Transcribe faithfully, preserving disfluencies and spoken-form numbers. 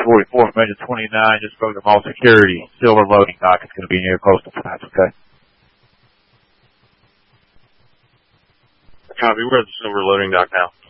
forty-four, Major twenty-nine, just spoke to Mall Security. Silver loading dock is going to be near Coastal Flats, okay? Copy. We're at the Silver loading dock now.